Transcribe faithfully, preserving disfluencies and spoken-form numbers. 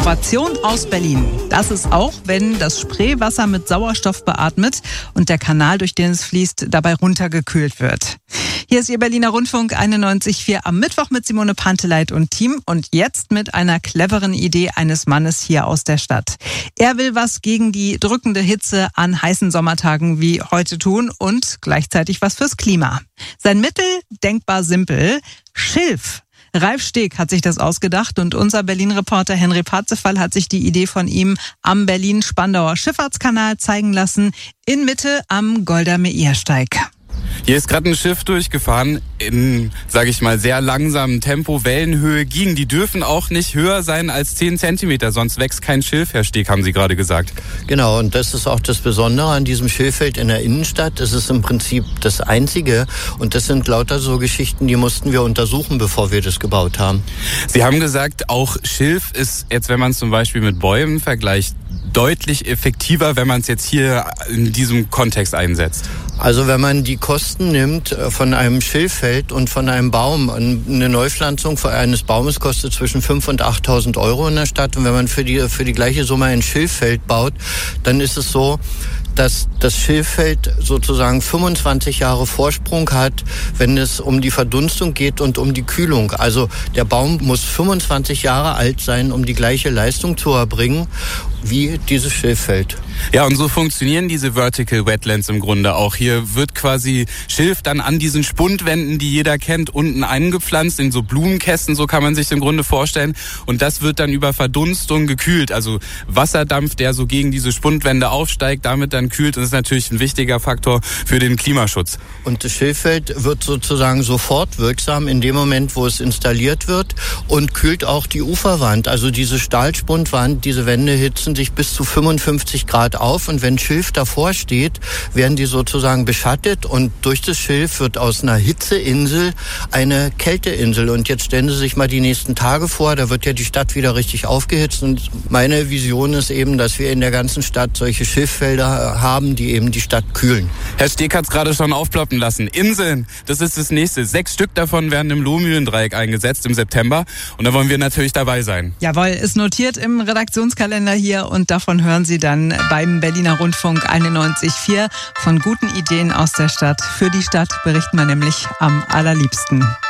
Innovation aus Berlin. Das ist auch, wenn das Spreewasser mit Sauerstoff beatmet und der Kanal, durch den es fließt, dabei runtergekühlt wird. Hier ist Ihr Berliner Rundfunk einundneunzig Komma vier am Mittwoch mit Simone Panteleit und Team und jetzt mit einer cleveren Idee eines Mannes hier aus der Stadt. Er will was gegen die drückende Hitze an heißen Sommertagen wie heute tun und gleichzeitig was fürs Klima. Sein Mittel, denkbar simpel, Schilf. Ralf Steg hat sich das ausgedacht und unser Berlin-Reporter Henry Parzefall hat sich die Idee von ihm am Berlin-Spandauer Schifffahrtskanal zeigen lassen, in Mitte am Golda Meirsteig. Hier ist gerade ein Schiff durchgefahren in, sage ich mal, sehr langsamem Tempo. Wellenhöhe ging. Die dürfen auch nicht höher sein als zehn Zentimeter, sonst wächst kein Schilf, Herr Steg, haben Sie gerade gesagt. Genau, und das ist auch das Besondere an diesem Schilffeld in der Innenstadt. Es ist im Prinzip das Einzige und das sind lauter so Geschichten, die mussten wir untersuchen, bevor wir das gebaut haben. Sie haben gesagt, auch Schilf ist jetzt, wenn man es zum Beispiel mit Bäumen vergleicht, deutlich effektiver, wenn man es jetzt hier in diesem Kontext einsetzt. Also wenn man die Kosten nimmt von einem Schilffeld und von einem Baum, eine Neupflanzung eines Baumes kostet zwischen fünftausend und achttausend Euro in der Stadt. Und wenn man für die, für die gleiche Summe ein Schilffeld baut, dann ist es so, dass das Schilffeld sozusagen fünfundzwanzig Jahre Vorsprung hat, wenn es um die Verdunstung geht und um die Kühlung. Also der Baum muss fünfundzwanzig Jahre alt sein, um die gleiche Leistung zu erbringen wie dieses Schilffeld. Ja, und so funktionieren diese Vertical Wetlands im Grunde auch. Hier wird quasi Schilf dann an diesen Spundwänden, die jeder kennt, unten eingepflanzt, in so Blumenkästen, so kann man sich im Grunde vorstellen. Und das wird dann über Verdunstung gekühlt, also Wasserdampf, der so gegen diese Spundwände aufsteigt, damit dann kühlt. Das ist natürlich ein wichtiger Faktor für den Klimaschutz. Und das Schilffeld wird sozusagen sofort wirksam in dem Moment, wo es installiert wird und kühlt auch die Uferwand. Also diese Stahlspundwand, diese Wände hitzen sich bis zu fünfundfünfzig Grad auf und wenn Schilf davor steht, werden die sozusagen beschattet und durch das Schilf wird aus einer Hitzeinsel eine Kälteinsel. Und jetzt stellen Sie sich mal die nächsten Tage vor, da wird ja die Stadt wieder richtig aufgehitzt und meine Vision ist eben, dass wir in der ganzen Stadt solche Schilffelder haben, die eben die Stadt kühlen. Herr Steg hat es gerade schon aufploppen lassen. Inseln, das ist das nächste. Sechs Stück davon werden im Lohmühlendreieck eingesetzt im September und da wollen wir natürlich dabei sein. Jawohl, ist notiert im Redaktionskalender hier und davon hören Sie dann beim Berliner Rundfunk einundneunzig Komma vier. Von guten Ideen aus der Stadt. Für die Stadt berichten wir nämlich am allerliebsten.